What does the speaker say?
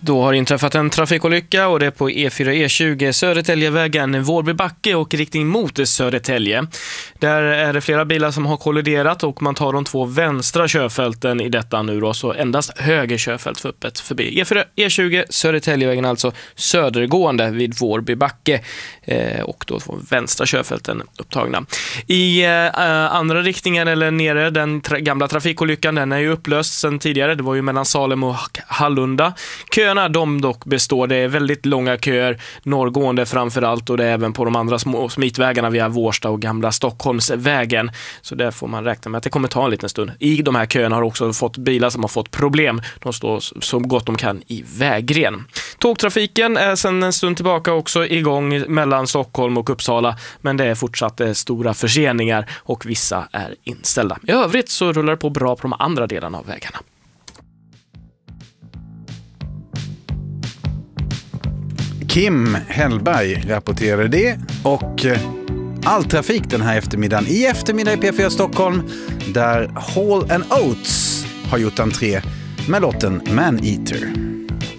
Då har inträffat en trafikolycka och det är på E4-E20 Södertäljevägen, Vårbybacke och riktning mot Södertälje. Där är det flera bilar som har kolliderat och man tar de 2 vänstra körfälten i detta nu då, så endast höger körfält för öppet förbi. E4-E20 Södertäljevägen, alltså södergående vid Vårbybacke, och då 2 vänstra körfälten upptagna. I andra riktningen eller nere, den gamla trafikolyckan, den är ju upplöst sedan tidigare. Det var ju mellan Salem och Hallunda. Köerna, de dock består. Det är väldigt långa köer, norrgående framförallt, och det är även på de andra små smitvägarna via Vårsta och gamla Stockholmsvägen. Så där får man räkna med att det kommer ta en liten stund. I de här köerna har också fått bilar som har fått problem. De står så gott de kan i vägren. Tågtrafiken är sedan en stund tillbaka också igång mellan Stockholm och Uppsala, men det är fortsatt stora förseningar och vissa är inställda. I övrigt så rullar det på bra på de andra delarna av vägarna. Kim Hellberg rapporterade det, och all trafik den här eftermiddagen i P4 Stockholm, där Hall & Oates har gjort entré med låten Man Eater.